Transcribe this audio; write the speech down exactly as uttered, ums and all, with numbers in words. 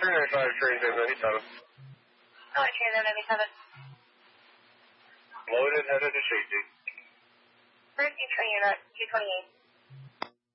three ninety-five, transit ninety-seven. Alright, transit ninety-seven. Loaded, headed to safety. First, you train unit two twenty-eight.